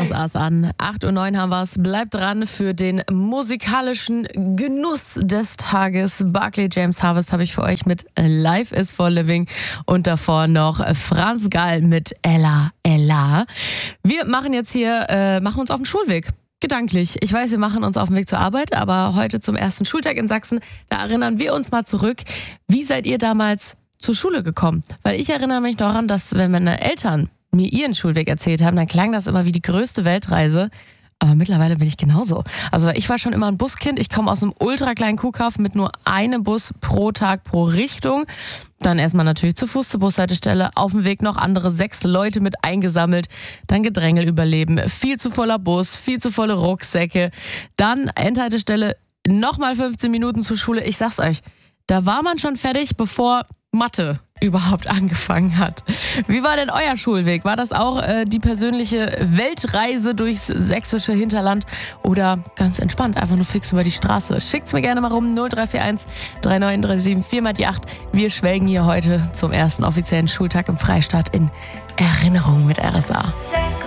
RSA's an. 8:09 Uhr haben wir es. Bleibt dran für den musikalischen Genuss des Tages. Barclay James Harvest habe ich für euch mit Life is for Living und davor noch Franz Gall mit Ella Ella. Wir machen jetzt hier, machen uns auf den Schulweg. Gedanklich. Ich weiß, wir machen uns auf den Weg zur Arbeit, aber heute zum ersten Schultag in Sachsen, da erinnern wir uns mal zurück. Wie seid ihr damals zur Schule gekommen? Weil ich erinnere mich noch daran, dass wenn meine Eltern mir ihren Schulweg erzählt haben, dann klang das immer wie die größte Weltreise. Aber mittlerweile bin ich genauso. Also ich war schon immer ein Buskind. Ich komme aus einem ultra kleinen Kuhkauf mit nur einem Bus pro Tag pro Richtung. Dann erstmal natürlich zu Fuß zur Bushaltestelle. Auf dem Weg noch andere 6 Leute mit eingesammelt. Dann Gedrängel überleben. Viel zu voller Bus, viel zu volle Rucksäcke. Dann Endhaltestelle, nochmal 15 Minuten zur Schule. Ich sag's euch, da war man schon fertig, bevor Mathe überhaupt angefangen hat. Wie war denn euer Schulweg? War das auch die persönliche Weltreise durchs sächsische Hinterland oder ganz entspannt, einfach nur fix über die Straße? Schickt's mir gerne mal rum, 0341 3937 4x8. Wir schwelgen hier heute zum ersten offiziellen Schultag im Freistaat in Erinnerung mit RSA.